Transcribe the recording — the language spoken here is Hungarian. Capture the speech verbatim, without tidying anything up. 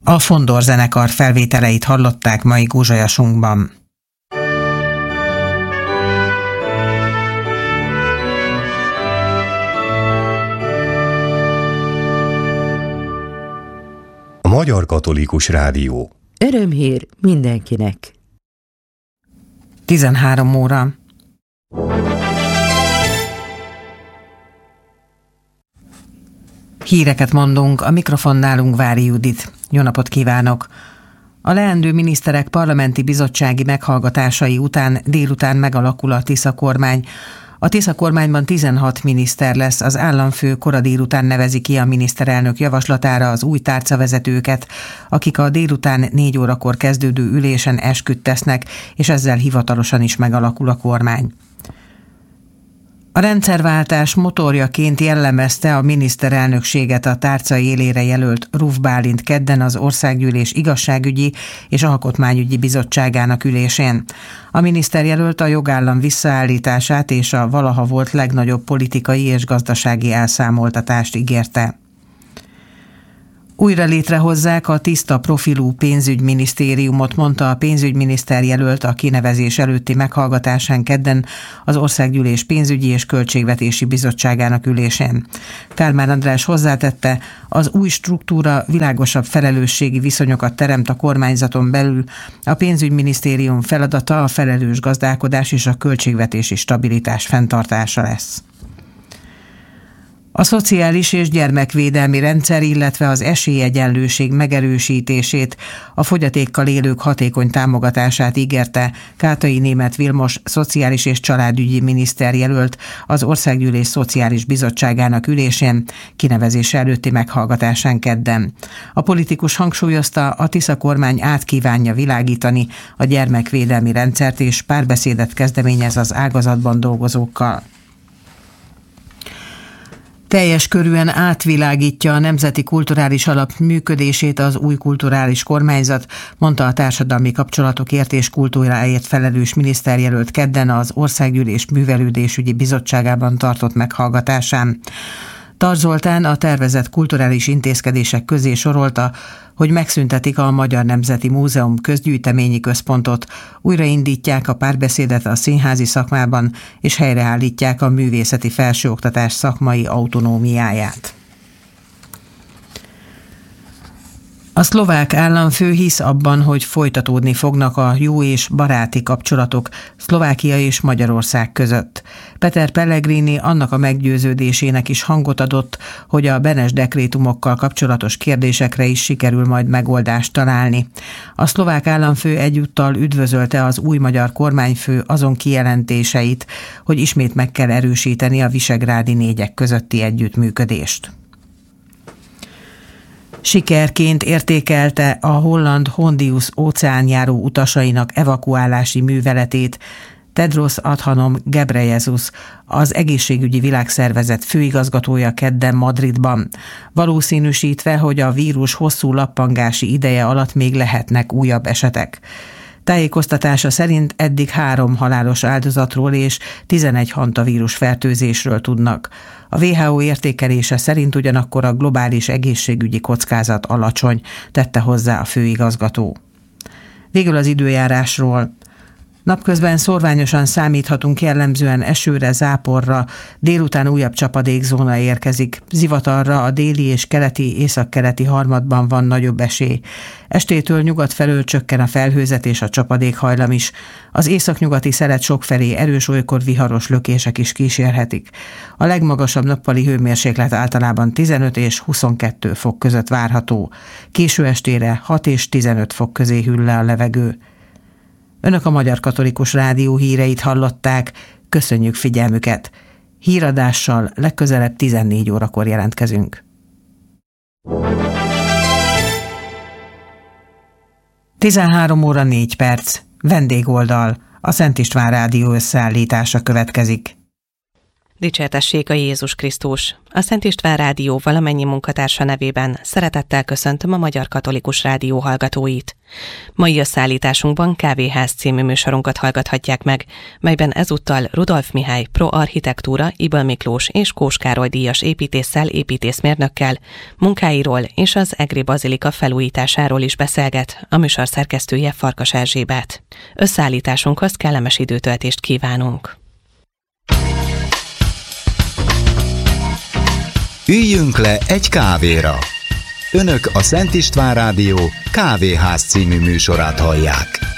A Fondor zenekar felvételeit hallották mai Guzsajasunkban. A Magyar Katolikus Rádió. Örömhír mindenkinek. tizenhárom óra. Híreket mondunk, a mikrofonnál Ungvári Judit. Jó napot kívánok! A leendő miniszterek parlamenti bizottsági meghallgatásai után délután megalakul a Tisza kormány. A Tisza kormányban tizenhat miniszter lesz, az államfő kora délután nevezi ki a miniszterelnök javaslatára az új tárcavezetőket, akik a délután négy órakor kezdődő ülésen esküt tesznek, és ezzel hivatalosan is megalakul a kormány. A rendszerváltás motorjaként jellemezte a miniszterelnökséget a tárca élére jelölt Ruf Bálint kedden az Országgyűlés Igazságügyi és Alkotmányügyi Bizottságának ülésén. A miniszterjelölt a jogállam visszaállítását és a valaha volt legnagyobb politikai és gazdasági elszámoltatást ígérte. Újra létrehozzák a tiszta profilú pénzügyminisztériumot, mondta a pénzügyminiszter jelölt a kinevezés előtti meghallgatásán kedden az Országgyűlés Pénzügyi és Költségvetési Bizottságának ülésén. Kálmán András hozzátette, az új struktúra világosabb felelősségi viszonyokat teremt a kormányzaton belül, a pénzügyminisztérium feladata a felelős gazdálkodás és a költségvetési stabilitás fenntartása lesz. A szociális és gyermekvédelmi rendszer, illetve az esélyegyenlőség megerősítését, a fogyatékkal élők hatékony támogatását ígérte Kátai Németh Vilmos szociális és családügyi miniszterjelölt az Országgyűlés Szociális Bizottságának ülésén, kinevezése előtti meghallgatásán kedden. A politikus hangsúlyozta, a Tisza kormány át kívánja világítani a gyermekvédelmi rendszert és párbeszédet kezdeményez az ágazatban dolgozókkal. Teljes körűen átvilágítja a Nemzeti Kulturális Alap működését az új kulturális kormányzat, mondta a Társadalmi Kapcsolatokért és Kultúráért felelős miniszterjelölt kedden az Országgyűlés Művelődésügyi Bizottságában tartott meghallgatásán. Tar Zoltán a tervezett kulturális intézkedések közé sorolta, hogy megszüntetik a Magyar Nemzeti Múzeum közgyűjteményi központot, újraindítják a párbeszédet a színházi szakmában, és helyreállítják a művészeti felsőoktatás szakmai autonómiáját. A szlovák államfő hisz abban, hogy folytatódni fognak a jó és baráti kapcsolatok Szlovákia és Magyarország között. Peter Pellegrini annak a meggyőződésének is hangot adott, hogy a Benes dekrétumokkal kapcsolatos kérdésekre is sikerül majd megoldást találni. A szlovák államfő egyúttal üdvözölte az új magyar kormányfő azon kijelentéseit, hogy ismét meg kell erősíteni a visegrádi négyek közötti együttműködést. Sikerként értékelte a holland Hondius óceánjáró utasainak evakuálási műveletét Tedros Adhanom Ghebreyesus, az Egészségügyi Világszervezet főigazgatója kedden Madridban, valószínűsítve, hogy a vírus hosszú lappangási ideje alatt még lehetnek újabb esetek. Tájékoztatása szerint eddig három halálos áldozatról és tizenegy hantavírus fertőzésről tudnak. A dupla vé há ó értékelése szerint ugyanakkor a globális egészségügyi kockázat alacsony, tette hozzá a főigazgató. Végül az időjárásról. Napközben szórványosan számíthatunk jellemzően esőre, záporra, délután újabb csapadékzóna érkezik, zivatarra a déli és keleti, északkeleti harmadban van nagyobb esély. Estétől nyugat felől csökken a felhőzet és a csapadékhajlam is. Az északnyugati szelet sokfelé erős, olykor viharos lökések is kísérhetik. A legmagasabb nappali hőmérséklet általában tizenöt és huszonkettő fok között várható. Késő estére hat és tizenöt fok közé hűl le a levegő. Önök a Magyar Katolikus Rádió híreit hallották, köszönjük figyelmüket. Híradással legközelebb tizennégy órakor jelentkezünk. tizenhárom óra négy perc, vendégoldal, a Szent István Rádió összeállítása következik. Dicsértessék a Jézus Krisztus! A Szent István Rádió valamennyi munkatársa nevében szeretettel köszöntöm a Magyar Katolikus Rádió hallgatóit. Mai összeállításunkban Kávéház című műsorunkat hallgathatják meg, melyben ezúttal Rudolf Mihály pro-architektúra, Ibl Miklós és Kós Károly díjas építésszel, építészmérnökkel, munkáiról és az Egri Bazilika felújításáról is beszélget a műsor szerkesztője Farkas Erzsébet. Összeállításunkhoz kellemes időtöltést kívánunk! Üljünk le egy kávéra! Önök a Szent István Rádió Kávéház című műsorát hallják.